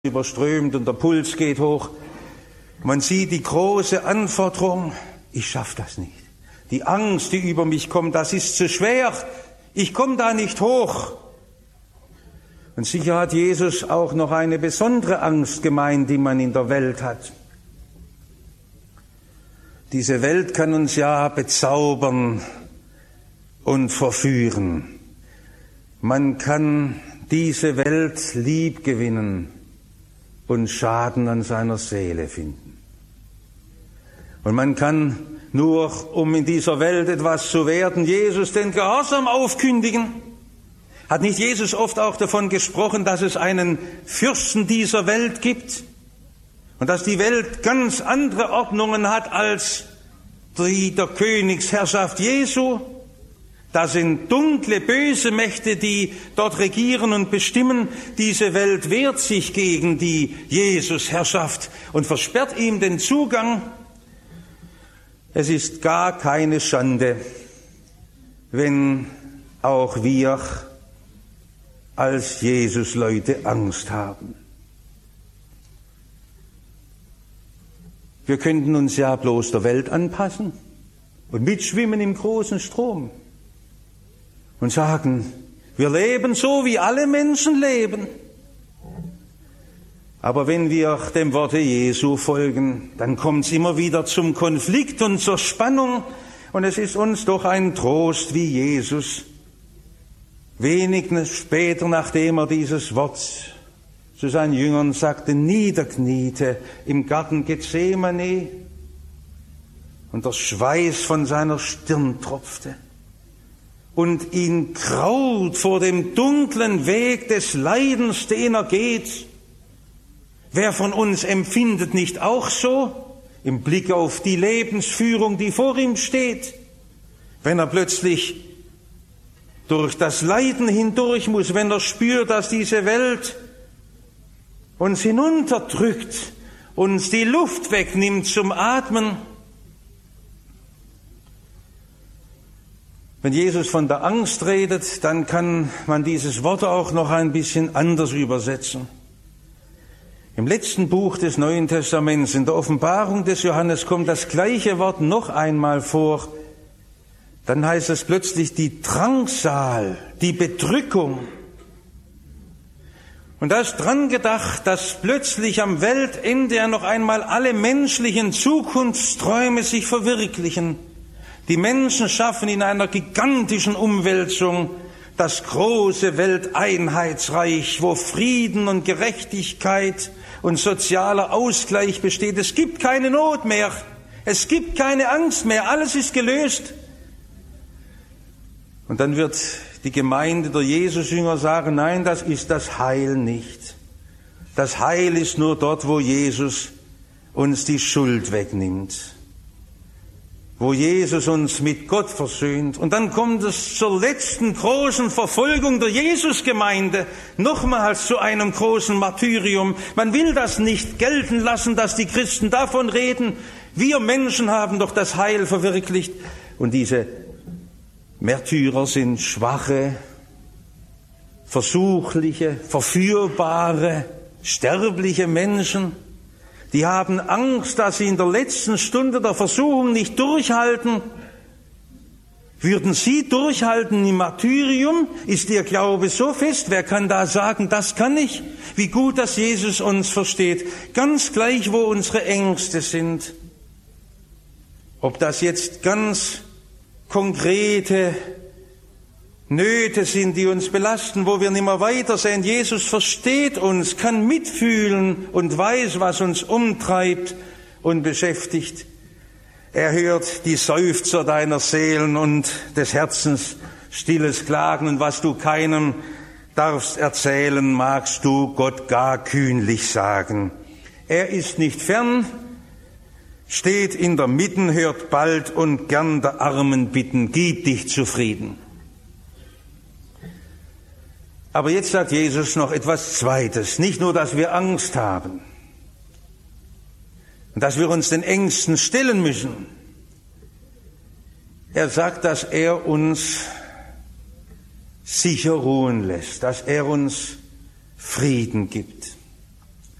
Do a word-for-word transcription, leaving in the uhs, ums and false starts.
überströmt und der Puls geht hoch. Man sieht die große Anforderung, ich schaffe das nicht. Die Angst, die über mich kommt, das ist zu schwer, ich komme da nicht hoch. Und sicher hat Jesus auch noch eine besondere Angst gemeint, die man in der Welt hat. Diese Welt kann uns ja bezaubern und verführen. Man kann diese Welt lieb gewinnen und Schaden an seiner Seele finden. Und man kann nur, um in dieser Welt etwas zu werden, Jesus den Gehorsam aufkündigen. Hat nicht Jesus oft auch davon gesprochen, dass es einen Fürsten dieser Welt gibt und dass die Welt ganz andere Ordnungen hat als die der Königsherrschaft Jesu? Da sind dunkle, böse Mächte, die dort regieren und bestimmen. Diese Welt wehrt sich gegen die Jesus-Herrschaft und versperrt ihm den Zugang. Es ist gar keine Schande, wenn auch wir als Jesus-Leute Angst haben. Wir könnten uns ja bloß der Welt anpassen und mitschwimmen im großen Strom. Und sagen, wir leben so, wie alle Menschen leben. Aber wenn wir dem Worte Jesu folgen, dann kommt es immer wieder zum Konflikt und zur Spannung. Und es ist uns doch ein Trost, wie Jesus wenig später, nachdem er dieses Wort zu seinen Jüngern sagte, niederkniete im Garten Gethsemane und der Schweiß von seiner Stirn tropfte. Und ihn graut vor dem dunklen Weg des Leidens, den er geht. Wer von uns empfindet nicht auch so, im Blick auf die Lebensführung, die vor ihm steht, wenn er plötzlich durch das Leiden hindurch muss, wenn er spürt, dass diese Welt uns hinunterdrückt, uns die Luft wegnimmt zum Atmen. Wenn Jesus von der Angst redet, dann kann man dieses Wort auch noch ein bisschen anders übersetzen. Im letzten Buch des Neuen Testaments, in der Offenbarung des Johannes, kommt das gleiche Wort noch einmal vor. Dann heißt es plötzlich die Drangsal, die Bedrückung. Und da ist dran gedacht, dass plötzlich am Weltende ja noch einmal alle menschlichen Zukunftsträume sich verwirklichen. Die Menschen schaffen in einer gigantischen Umwälzung das große Welteinheitsreich, wo Frieden und Gerechtigkeit und sozialer Ausgleich besteht. Es gibt keine Not mehr, es gibt keine Angst mehr, alles ist gelöst. Und dann wird die Gemeinde der Jesusjünger sagen, nein, das ist das Heil nicht. Das Heil ist nur dort, wo Jesus uns die Schuld wegnimmt, wo Jesus uns mit Gott versöhnt. Und dann kommt es zur letzten großen Verfolgung der Jesusgemeinde, nochmals zu einem großen Martyrium. Man will das nicht gelten lassen, dass die Christen davon reden, wir Menschen haben doch das Heil verwirklicht. Und diese Märtyrer sind schwache, versuchliche, verführbare, sterbliche Menschen. Die haben Angst, dass sie in der letzten Stunde der Versuchung nicht durchhalten. Würden sie durchhalten im Martyrium? Ist ihr Glaube so fest? Wer kann da sagen, das kann ich? Wie gut, dass Jesus uns versteht. Ganz gleich, wo unsere Ängste sind. Ob das jetzt ganz konkrete Nöte sind, die uns belasten, wo wir nicht mehr weitersehen. Jesus versteht uns, kann mitfühlen und weiß, was uns umtreibt und beschäftigt. Er hört die Seufzer deiner Seelen und des Herzens stilles Klagen, und was du keinem darfst erzählen, magst du Gott gar kühnlich sagen. Er ist nicht fern, steht in der Mitte, hört bald und gern der Armen bitten, gib dich zufrieden. Aber jetzt sagt Jesus noch etwas Zweites. Nicht nur, dass wir Angst haben und dass wir uns den Ängsten stellen müssen. Er sagt, dass er uns sicher ruhen lässt, dass er uns Frieden gibt.